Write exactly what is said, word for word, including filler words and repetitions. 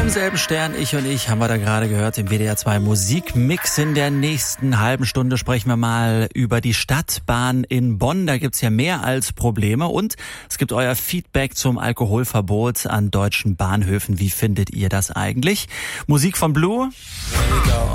Vom selben Stern, ich und ich, haben wir da gerade gehört im W D R zwei Musikmix. In der nächsten halben Stunde sprechen wir mal über die Stadtbahn in Bonn. Da gibt's ja mehr als Probleme und es gibt euer Feedback zum Alkoholverbot an deutschen Bahnhöfen. Wie findet ihr das eigentlich? Musik von Blue